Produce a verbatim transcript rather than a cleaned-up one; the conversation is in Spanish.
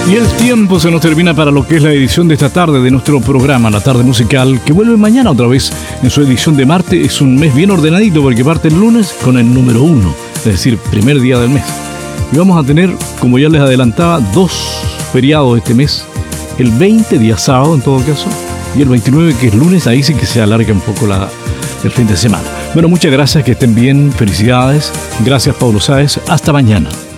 Y el tiempo se nos termina para lo que es la edición de esta tarde de nuestro programa, La Tarde Musical, que vuelve mañana otra vez en su edición de martes. Es un mes bien ordenadito porque parte el lunes con el número uno, es decir, primer día del mes. Y vamos a tener, como ya les adelantaba, dos feriados este mes. El veinte, día sábado en todo caso, y el veintinueve, que es lunes. Ahí sí que se alarga un poco la, el fin de semana. Bueno, muchas gracias, que estén bien, felicidades. Gracias, Pablo Sáez. Hasta mañana.